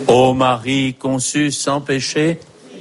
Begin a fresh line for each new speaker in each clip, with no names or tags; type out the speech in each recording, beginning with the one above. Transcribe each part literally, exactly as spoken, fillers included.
Ô Marie conçue sans péché,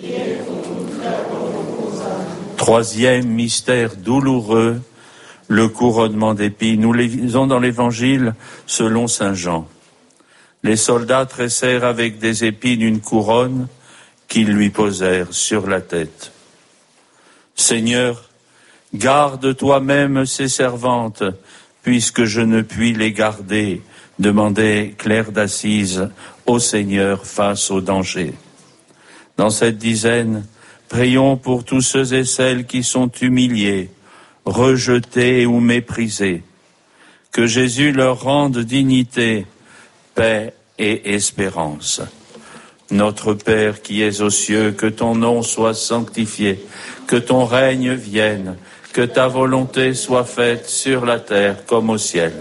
troisième mystère douloureux, le couronnement d'épines. Nous lisons dans l'Évangile selon saint Jean. Les soldats tressèrent avec des épines une couronne qu'ils lui posèrent sur la tête. Seigneur, garde toi-même ces servantes, puisque je ne puis les garder, demandait Claire d'Assise au Seigneur face au danger. Dans cette dizaine, prions pour tous ceux et celles qui sont humiliés, rejetés ou méprisés. Que Jésus leur rende dignité, paix et espérance. Notre Père qui es aux cieux, que ton nom soit sanctifié, que ton règne vienne, que ta volonté soit faite sur la terre comme au ciel.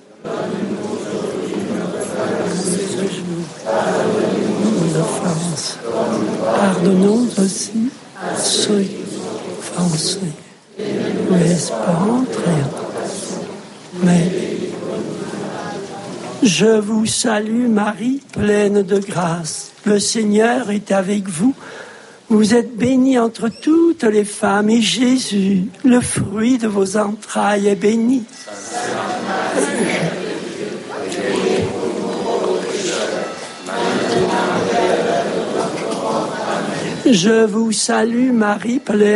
Pardonnons aussi ceux qui offensent. Ne laisse pas entrer. Mais je vous salue Marie, pleine de grâce. Le Seigneur est avec vous. Vous êtes bénie entre toutes les femmes et Jésus, le fruit de vos entrailles, est béni. Je vous salue Marie, pleine